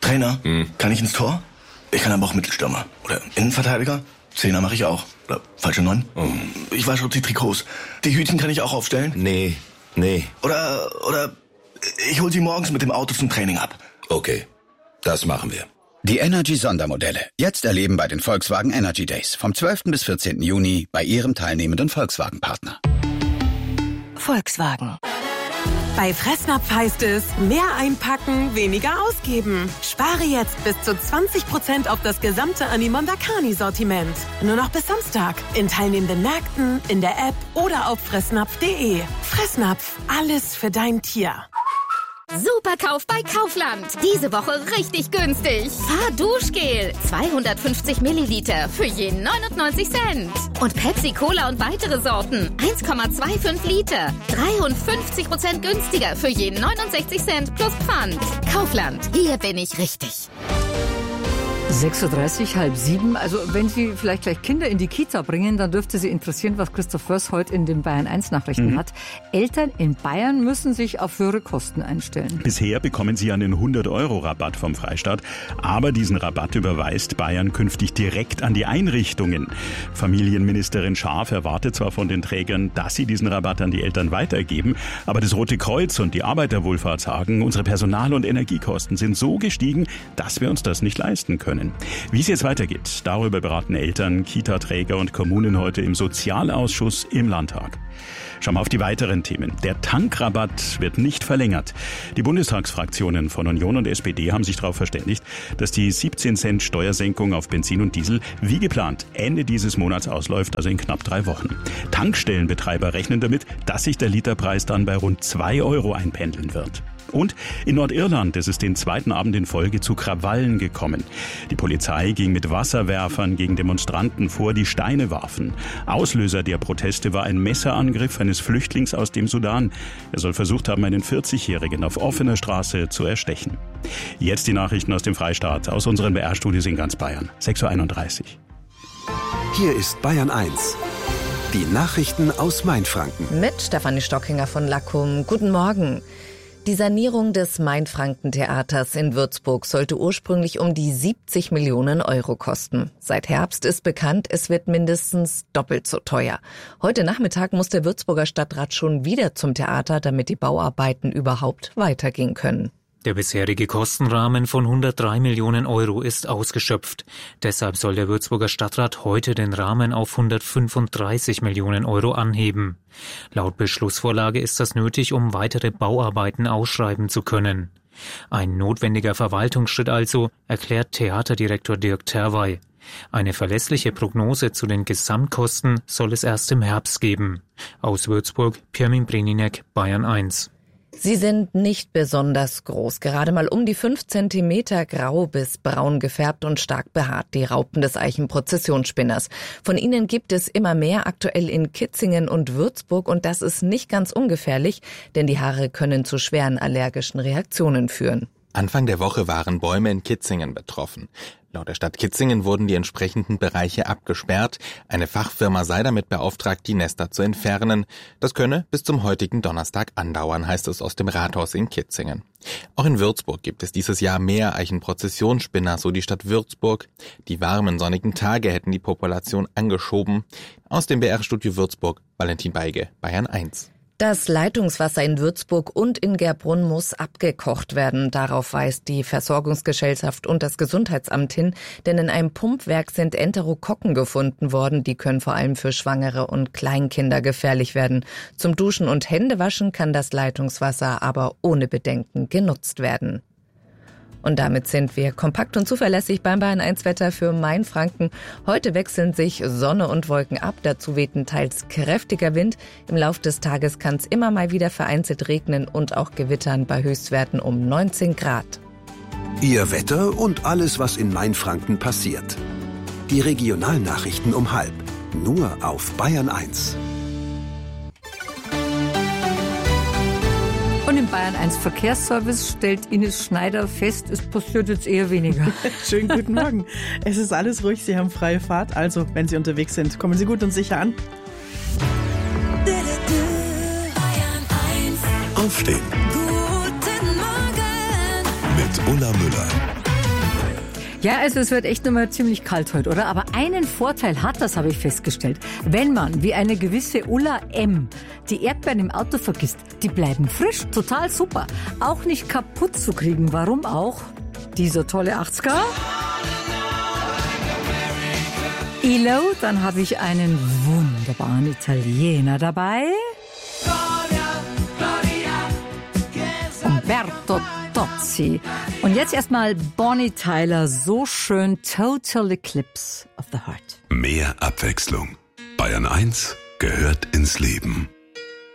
Trainer, kann ich ins Tor? Ich kann aber auch Mittelstürmer. Oder Innenverteidiger. Zehner mache ich auch. Oder falsche 9. Ich wasche die Trikots. Die Hütchen kann ich auch aufstellen? Nee. Oder ich hol sie morgens mit dem Auto zum Training ab. Okay, das machen wir. Die Energy-Sondermodelle. Jetzt erleben bei den Volkswagen Energy Days. Vom 12. bis 14. Juni bei Ihrem teilnehmenden Volkswagen-Partner. Volkswagen. Bei Fressnapf heißt es, mehr einpacken, weniger ausgeben. Spare jetzt bis zu 20% auf das gesamte Animon Dakani-Sortiment. Nur noch bis Samstag. In teilnehmenden Märkten, in der App oder auf fressnapf.de. Fressnapf, alles für dein Tier. Superkauf bei Kaufland. Diese Woche richtig günstig. Fahrduschgel. 250 Milliliter für je 99 Cent. Und Pepsi Cola und weitere Sorten. 1,25 Liter. 53% günstiger für je 69 Cent plus Pfand. Kaufland. Hier bin ich richtig. 6.30 Uhr, 6:30. Also wenn Sie vielleicht gleich Kinder in die Kita bringen, dann dürfte Sie interessieren, was Christoph Förs heute in den Bayern 1 Nachrichten hat. Eltern in Bayern müssen sich auf höhere Kosten einstellen. Bisher bekommen sie einen 100-Euro-Rabatt vom Freistaat. Aber diesen Rabatt überweist Bayern künftig direkt an die Einrichtungen. Familienministerin Schaaf erwartet zwar von den Trägern, dass sie diesen Rabatt an die Eltern weitergeben. Aber das Rote Kreuz und die Arbeiterwohlfahrt sagen, unsere Personal- und Energiekosten sind so gestiegen, dass wir uns das nicht leisten können. Wie es jetzt weitergeht, darüber beraten Eltern, Kita-Träger und Kommunen heute im Sozialausschuss im Landtag. Schauen wir auf die weiteren Themen. Der Tankrabatt wird nicht verlängert. Die Bundestagsfraktionen von Union und SPD haben sich darauf verständigt, dass die 17 Cent Steuersenkung auf Benzin und Diesel wie geplant Ende dieses Monats ausläuft, also in knapp 3 Wochen. Tankstellenbetreiber rechnen damit, dass sich der Literpreis dann bei rund 2 Euro einpendeln wird. Und in Nordirland ist es den zweiten Abend in Folge zu Krawallen gekommen. Die Polizei ging mit Wasserwerfern gegen Demonstranten vor, die Steine warfen. Auslöser der Proteste war ein Messerangriff eines Flüchtlings aus dem Sudan. Er soll versucht haben, einen 40-Jährigen auf offener Straße zu erstechen. Jetzt die Nachrichten aus dem Freistaat, aus unseren BR-Studios in ganz Bayern. 6.31 Uhr. Hier ist Bayern 1. Die Nachrichten aus Mainfranken. Mit Stefanie Stockinger von Lackum. Guten Morgen. Die Sanierung des Mainfranken-Theaters in Würzburg sollte ursprünglich um die 70 Millionen Euro kosten. Seit Herbst ist bekannt, es wird mindestens doppelt so teuer. Heute Nachmittag muss der Würzburger Stadtrat schon wieder zum Theater, damit die Bauarbeiten überhaupt weitergehen können. Der bisherige Kostenrahmen von 103 Millionen Euro ist ausgeschöpft. Deshalb soll der Würzburger Stadtrat heute den Rahmen auf 135 Millionen Euro anheben. Laut Beschlussvorlage ist das nötig, um weitere Bauarbeiten ausschreiben zu können. Ein notwendiger Verwaltungsschritt also, erklärt Theaterdirektor Dirk Terwey. Eine verlässliche Prognose zu den Gesamtkosten soll es erst im Herbst geben. Aus Würzburg, Pirmin Breninek, Bayern 1. Sie sind nicht besonders groß, gerade mal um die 5 Zentimeter grau bis braun gefärbt und stark behaart, die Raupen des Eichenprozessionsspinners. Von ihnen gibt es immer mehr, aktuell in Kitzingen und Würzburg, und das ist nicht ganz ungefährlich, denn die Haare können zu schweren allergischen Reaktionen führen. Anfang der Woche waren Bäume in Kitzingen betroffen. Laut der Stadt Kitzingen wurden die entsprechenden Bereiche abgesperrt. Eine Fachfirma sei damit beauftragt, die Nester zu entfernen. Das könne bis zum heutigen Donnerstag andauern, heißt es aus dem Rathaus in Kitzingen. Auch in Würzburg gibt es dieses Jahr mehr Eichenprozessionsspinner, so die Stadt Würzburg. Die warmen, sonnigen Tage hätten die Population angeschoben. Aus dem BR-Studio Würzburg, Valentin Beige, Bayern 1. Das Leitungswasser in Würzburg und in Gerbrunn muss abgekocht werden. Darauf weist die Versorgungsgesellschaft und das Gesundheitsamt hin, denn in einem Pumpwerk sind Enterokokken gefunden worden. Die können vor allem für Schwangere und Kleinkinder gefährlich werden. Zum Duschen und Händewaschen kann das Leitungswasser aber ohne Bedenken genutzt werden. Und damit sind wir kompakt und zuverlässig beim Bayern 1 Wetter für Mainfranken. Heute wechseln sich Sonne und Wolken ab, dazu weht ein teils kräftiger Wind. Im Lauf des Tages kann es immer mal wieder vereinzelt regnen und auch gewittern bei Höchstwerten um 19 Grad. Ihr Wetter und alles, was in Mainfranken passiert. Die Regionalnachrichten um 12:30. Nur auf Bayern 1. Und im Bayern 1 Verkehrsservice stellt Ines Schneider fest, es passiert jetzt eher weniger. Schönen guten Morgen. Es ist alles ruhig, Sie haben freie Fahrt, also wenn Sie unterwegs sind, kommen Sie gut und sicher an. Aufstehen. Guten Morgen Mit Ulla Müller. Ja, also es wird echt nochmal ziemlich kalt heute, oder? Aber einen Vorteil hat, das habe ich festgestellt. Wenn man, wie eine gewisse Ulla M., die Erdbeeren im Auto vergisst, die bleiben frisch, total super. Auch nicht kaputt zu kriegen. Warum auch? Dieser tolle 80er. ELO, dann habe ich einen wunderbaren Italiener dabei. Umberto Tozzi. Und jetzt erstmal Bonnie Tyler, so schön, Total Eclipse of the Heart. Mehr Abwechslung. Bayern 1 gehört ins Leben.